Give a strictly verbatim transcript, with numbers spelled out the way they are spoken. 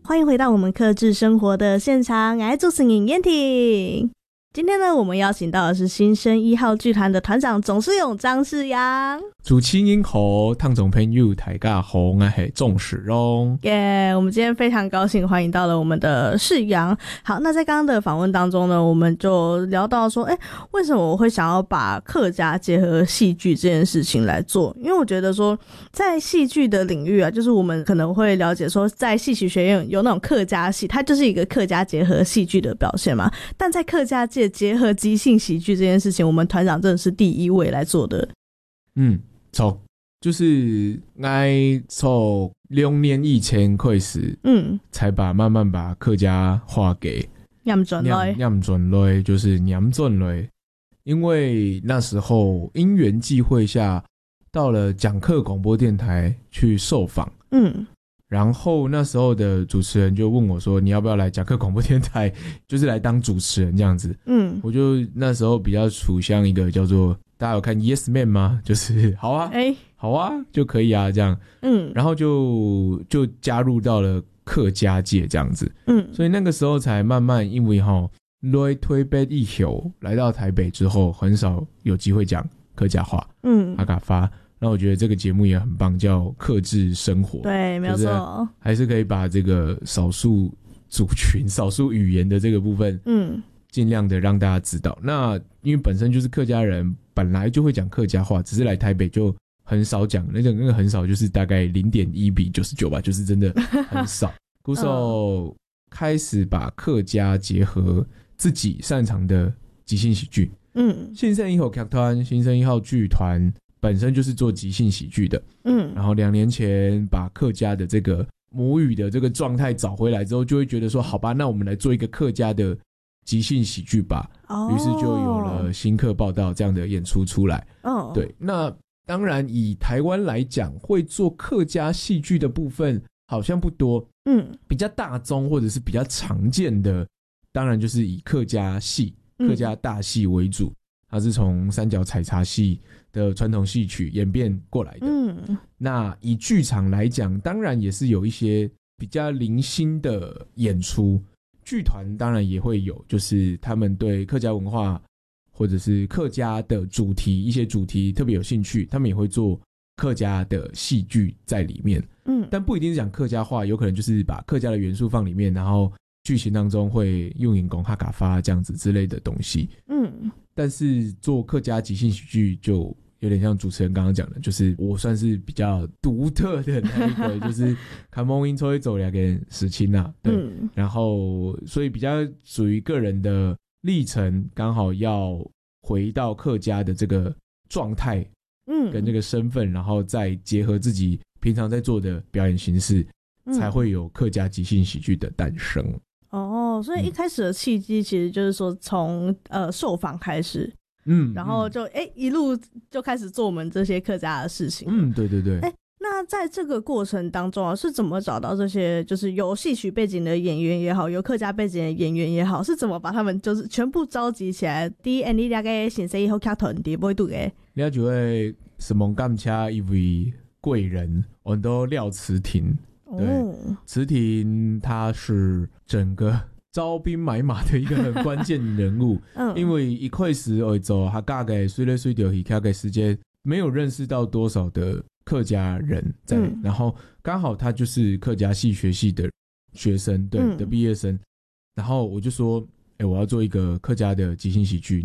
欢迎回到我们客制生活的现场，我是主持人燕婷。今天呢，我们邀请到的是新生一号剧团的团长总世勇张世阳。主持人好，听众朋友大家好，我是总世勇。耶、yeah, 我们今天非常高兴欢迎到了我们的世阳。好，那在刚刚的访问当中呢，我们就聊到说，哎，为什么我会想要把客家结合戏剧这件事情来做？因为我觉得说，在戏剧的领域啊，就是我们可能会了解说，在戏曲学院有那种客家戏，它就是一个客家结合戏剧的表现嘛。但在客家界结合即兴喜剧这件事情，我们团长真的是第一位来做的。嗯，错，就是我从两年以前开始，嗯，才把慢慢把客家话给念转来，念转来，就是念转来。因为那时候因缘际会下，到了讲课广播电台去受访，嗯。然后那时候的主持人就问我说，你要不要来讲课广播电台，就是来当主持人这样子。嗯，我就那时候比较处向一个叫做，大家有看 Yes Man 吗？就是好啊，哎、欸，好啊，就可以啊这样。嗯，然后就就加入到了客家界这样子。嗯，所以那个时候才慢慢，因为齁来推北以后来到台北之后，很少有机会讲客家话。嗯，阿嘎发。那我觉得这个节目也很棒，叫客制生活。对，没有错，就是还是可以把这个少数族群、少数语言的这个部分，嗯，尽量的让大家知道。那因为本身就是客家人，本来就会讲客家话，只是来台北就很少讲，那个那个很少，就是大概零点一比九十九吧，就是真的很少。鼓手开始把客家结合自己擅长的即兴喜剧，嗯，新生一号剧团、新生一号剧团。本身就是做即兴喜剧的，嗯，然后两年前把客家的这个母语的这个状态找回来之后，就会觉得说，好吧，那我们来做一个客家的即兴喜剧吧。哦，于是就有了新客报道这样的演出出来。哦，对，那当然以台湾来讲，会做客家戏剧的部分好像不多，嗯，比较大宗或者是比较常见的，当然就是以客家戏、客家大戏为主。它是从三角采茶戏的传统戏曲演变过来的。嗯，那以剧场来讲，当然也是有一些比较零星的演出。剧团当然也会有，就是他们对客家文化或者是客家的主题，一些主题特别有兴趣，他们也会做客家的戏剧在里面。嗯，但不一定是讲客家话，有可能就是把客家的元素放里面，然后剧情当中会用引拱哈嘎发这样子之类的东西。嗯。但是做客家即兴喜剧就有点像主持人刚刚讲的，就是我算是比较独特的那一个，就是看梦音抽一走两个时青啊，对、嗯，然后所以比较属于个人的历程，刚好要回到客家的这个状态，嗯，跟这个身份，然后再结合自己平常在做的表演形式，嗯、才会有客家即兴喜剧的诞生。哦，所以一开始的契机其实就是说从呃受访开始，嗯，然后就哎、嗯、一路就开始做我们这些客家的事情。嗯，对对对。哎，那在这个过程当中啊，是怎么找到这些就是有戏曲背景的演员也好，有客家背景的演员也好，是怎么把他们就是全部召集起来？第一，你大概新生以后剧团伫不会度嘅？你就会什么感谢一位贵人，我都廖慈婷。对，慈婷他是整个招兵买马的一个很关键人物。嗯，因为一开始会做他大概随来随到去开个时间，没有认识到多少的客家人在，嗯、然后刚好他就是客家戏学系的学生，对、嗯、的毕业生。然后我就说，哎、欸，我要做一个客家的即兴喜剧，